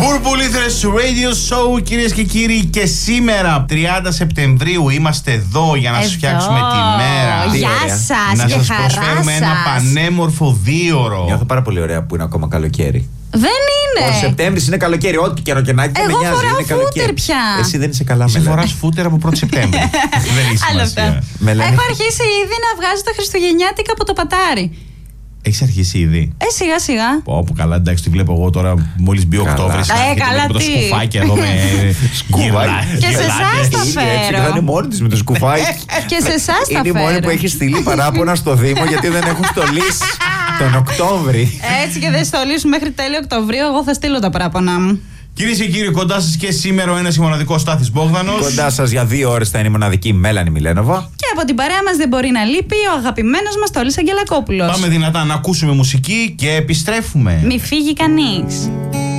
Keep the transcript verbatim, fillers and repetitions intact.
Μπουρμπουλήθρες Radio Show, κυρίες και κύριοι, και σήμερα τριάντα Σεπτεμβρίου είμαστε εδώ για να σας φτιάξουμε τη μέρα. Γεια σας, να σας προσφέρουμε ένα πανέμορφο δίωρο. Νιώθω πάρα πολύ ωραία που είναι ακόμα καλοκαίρι. Δεν είναι. Ο Σεπτέμβρης είναι καλοκαίρι, ό,τι καιρό και να έχει. Εγώ με νοιάζει, φοράω είναι φούτερ καλοκαίρι. πια. Εσύ δεν είσαι καλά, Εσύ με φοράς φούτερ από πρώτη Σεπτέμβρη. Δεν έχει σημασία. Έχω αρχίσει ήδη να βγάζω τα χριστουγεννιάτικα από το πατάρι. Έχεις αρχίσει ήδη? Ε, σιγά σιγά. Όπου καλά, εντάξει, τη βλέπω εγώ τώρα. Μόλις μπει Οκτώβρης. Ε, καλά, με το τι. σκουφάκι εδώ με. Σκουφάκι. Και σε εσάς τα φέρω. Θα είναι μόνη της με το σκουφάκι. Και σε εσάς τα Είναι η φέρω. μόνη που έχει στείλει παράπονα στο Δήμο γιατί δεν έχουν στολίσει τον Οκτώβρη. Έτσι, και δεν στολίσουν μέχρι τέλη Οκτωβρίου. Εγώ θα στείλω τα παράπονά μου. Κυρίες και κύριοι, κοντά σας και σήμερα ο ένας και μοναδικός Στάθης Μπόγδανος. Κοντά σας για δύο ώρες θα είναι η μοναδική Μέλανη Μιλένοβα. Και από την παρέα μας δεν μπορεί να λείπει ο αγαπημένος μας Τόλης Αγγελακόπουλος. Πάμε δυνατά να ακούσουμε μουσική και επιστρέφουμε. Μη φύγει κανείς.